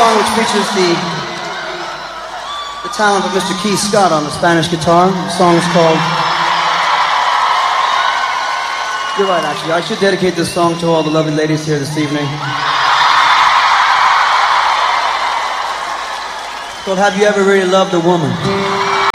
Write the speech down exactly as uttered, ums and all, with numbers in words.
song which features the the talent of Mister Keith Scott on the Spanish guitar. The song is called... You're right, actually. I should dedicate this song to all the lovely ladies here this evening. It's called Have You Ever Really Loved a Woman?